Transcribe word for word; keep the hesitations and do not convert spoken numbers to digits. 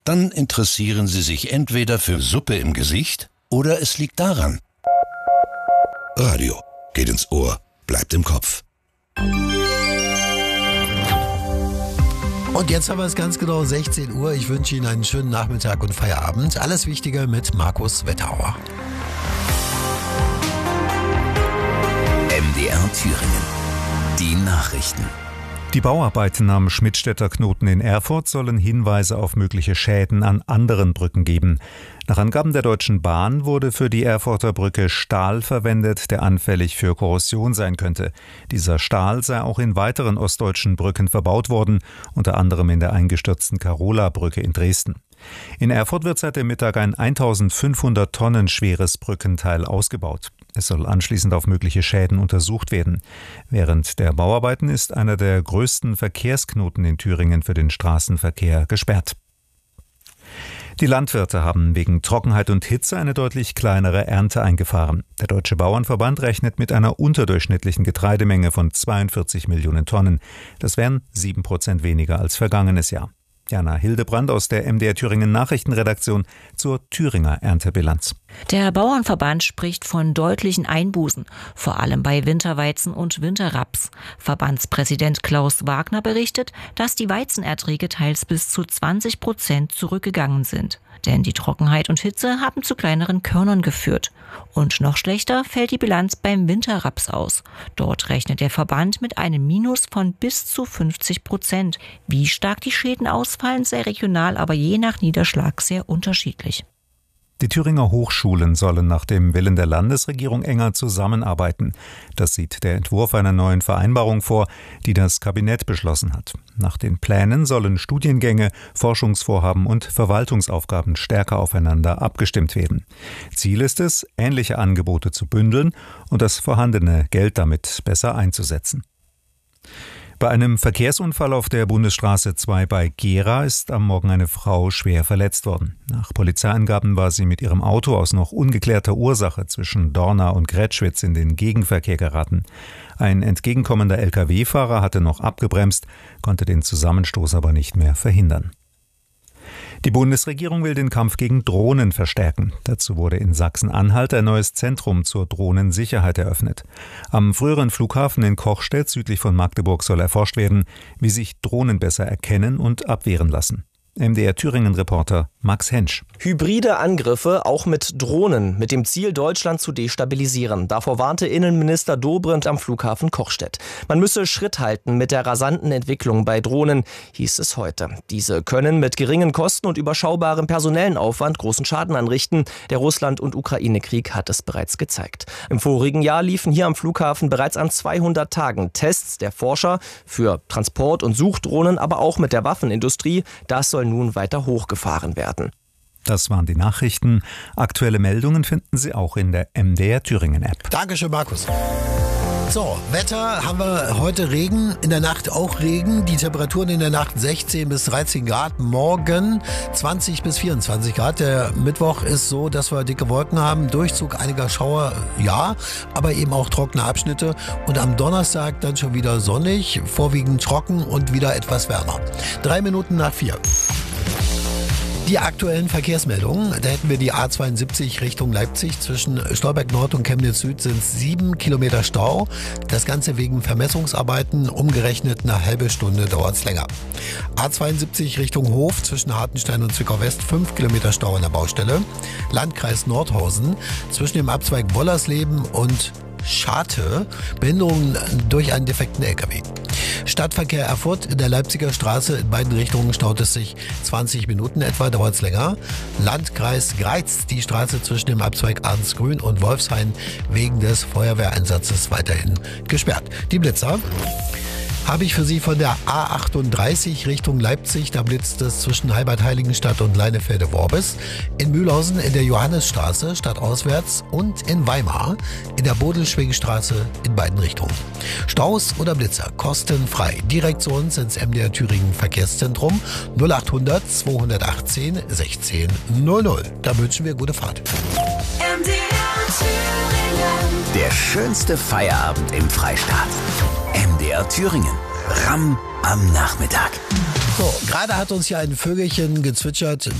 Dann interessieren Sie sich entweder für Suppe im Gesicht oder es liegt daran. Radio geht ins Ohr, bleibt im Kopf. Und jetzt haben wir es ganz genau sechzehn Uhr. Ich wünsche Ihnen einen schönen Nachmittag und Feierabend. Alles Wichtige mit Markus Wetterauer. M D R Thüringen. Die Nachrichten. Die Bauarbeiten am Schmidtstädter Knoten in Erfurt sollen Hinweise auf mögliche Schäden an anderen Brücken geben. Nach Angaben der Deutschen Bahn wurde für die Erfurter Brücke Stahl verwendet, der anfällig für Korrosion sein könnte. Dieser Stahl sei auch in weiteren ostdeutschen Brücken verbaut worden, unter anderem in der eingestürzten Karola-Brücke in Dresden. In Erfurt wird seit dem Mittag ein eintausendfünfhundert Tonnen schweres Brückenteil ausgebaut. Es soll anschließend auf mögliche Schäden untersucht werden. Während der Bauarbeiten ist einer der größten Verkehrsknoten in Thüringen für den Straßenverkehr gesperrt. Die Landwirte haben wegen Trockenheit und Hitze eine deutlich kleinere Ernte eingefahren. Der Deutsche Bauernverband rechnet mit einer unterdurchschnittlichen Getreidemenge von zweiundvierzig Millionen Tonnen. Das wären sieben Prozent weniger als vergangenes Jahr. Jana Hildebrand aus der M D R Thüringen Nachrichtenredaktion zur Thüringer Erntebilanz. Der Bauernverband spricht von deutlichen Einbußen, vor allem bei Winterweizen und Winterraps. Verbandspräsident Klaus Wagner berichtet, dass die Weizenerträge teils bis zu zwanzig Prozent zurückgegangen sind. Denn die Trockenheit und Hitze haben zu kleineren Körnern geführt. Und noch schlechter fällt die Bilanz beim Winterraps aus. Dort rechnet der Verband mit einem Minus von bis zu fünfzig Prozent. Wie stark die Schäden ausfallen, sei regional, aber je nach Niederschlag sehr unterschiedlich. Die Thüringer Hochschulen sollen nach dem Willen der Landesregierung enger zusammenarbeiten. Das sieht der Entwurf einer neuen Vereinbarung vor, die das Kabinett beschlossen hat. Nach den Plänen sollen Studiengänge, Forschungsvorhaben und Verwaltungsaufgaben stärker aufeinander abgestimmt werden. Ziel ist es, ähnliche Angebote zu bündeln und das vorhandene Geld damit besser einzusetzen. Bei einem Verkehrsunfall auf der Bundesstraße zwei bei Gera ist am Morgen eine Frau schwer verletzt worden. Nach Polizeiangaben war sie mit ihrem Auto aus noch ungeklärter Ursache zwischen Dorna und Grätschwitz in den Gegenverkehr geraten. Ein entgegenkommender L K W-Fahrer hatte noch abgebremst, konnte den Zusammenstoß aber nicht mehr verhindern. Die Bundesregierung will den Kampf gegen Drohnen verstärken. Dazu wurde in Sachsen-Anhalt ein neues Zentrum zur Drohnensicherheit eröffnet. Am früheren Flughafen in Kochstedt südlich von Magdeburg soll erforscht werden, wie sich Drohnen besser erkennen und abwehren lassen. M D R Thüringen-Reporter Max Hensch. Hybride Angriffe auch mit Drohnen, mit dem Ziel, Deutschland zu destabilisieren. Davor warnte Innenminister Dobrindt am Flughafen Kochstedt. Man müsse Schritt halten mit der rasanten Entwicklung bei Drohnen, hieß es heute. Diese können mit geringen Kosten und überschaubarem personellen Aufwand großen Schaden anrichten. Der Russland- und Ukraine-Krieg hat es bereits gezeigt. Im vorigen Jahr liefen hier am Flughafen bereits an zweihundert Tagen Tests der Forscher für Transport- und Suchdrohnen, aber auch mit der Waffenindustrie. Das soll nun weiter hochgefahren werden. Das waren die Nachrichten. Aktuelle Meldungen finden Sie auch in der M D R Thüringen App. Dankeschön, Markus. So, Wetter haben wir heute Regen, in der Nacht auch Regen. Die Temperaturen in der Nacht sechzehn bis dreizehn Grad, morgen zwanzig bis vierundzwanzig Grad. Der Mittwoch ist so, dass wir dicke Wolken haben, Durchzug einiger Schauer, ja, aber eben auch trockene Abschnitte. Und am Donnerstag dann schon wieder sonnig, vorwiegend trocken und wieder etwas wärmer. Drei Minuten nach vier. Die aktuellen Verkehrsmeldungen, da hätten wir die A zweiundsiebzig Richtung Leipzig. Zwischen Stolberg Nord und Chemnitz Süd sind sieben Kilometer Stau. Das Ganze wegen Vermessungsarbeiten, umgerechnet eine halbe Stunde dauert es länger. A zweiundsiebzig Richtung Hof zwischen Hartenstein und Zwickau West, fünf Kilometer Stau an der Baustelle. Landkreis Nordhausen zwischen dem Abzweig Wollersleben und Schate, Behinderungen durch einen defekten L K W. Stadtverkehr Erfurt in der Leipziger Straße, in beiden Richtungen staut es sich zwanzig Minuten etwa, dauert es länger. Landkreis Greiz, die Straße zwischen dem Abzweig Arnsgrün und Wolfshain wegen des Feuerwehreinsatzes weiterhin gesperrt. Die Blitzer habe ich für Sie von der A achtunddreißig Richtung Leipzig. Da blitzt es zwischen Heibad-Heiligenstadt und Leinefelde-Worbis. In Mühlhausen in der Johannesstraße stadtauswärts und in Weimar in der Bodelschwingstraße in beiden Richtungen. Staus oder Blitzer kostenfrei. Direkt zu uns ins M D R Thüringen Verkehrszentrum null achthundert zweihundertachtzehn sechzehn null null. Da wünschen wir gute Fahrt. M D R Thüringen. Der schönste Feierabend im Freistaat. M D R Thüringen. Ramm am Nachmittag. So, gerade hat uns ja ein Vögelchen gezwitschert.